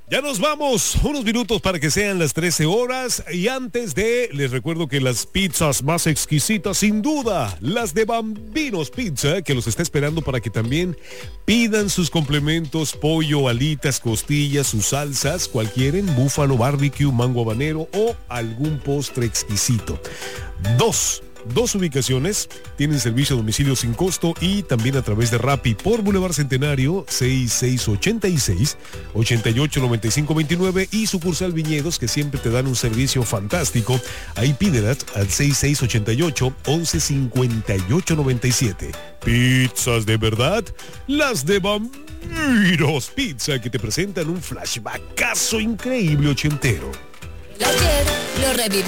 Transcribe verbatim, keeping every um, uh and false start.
Ya nos vamos, unos minutos para que sean las trece horas y antes de, les recuerdo que las pizzas más exquisitas, sin duda, las de Bambinos Pizza, que los está esperando para que también pidan sus complementos, pollo, alitas, costillas, sus salsas, cual quieren, búfalo, barbecue, mango habanero o algún postre exquisito. Dos. Dos ubicaciones, tienen servicio a domicilio sin costo y también a través de Rappi por Boulevard Centenario sesenta y seis ochenta y seis, ochenta y ocho noventa y cinco veintinueve y sucursal Viñedos, que siempre te dan un servicio fantástico. Ahí pídelas al sesenta y seis ochenta y ocho, once cincuenta y ocho noventa y siete. Pizzas de verdad, las de Bambinos Pizza, que te presentan un flashbackazo increíble ochentero. El ayer lo reviví.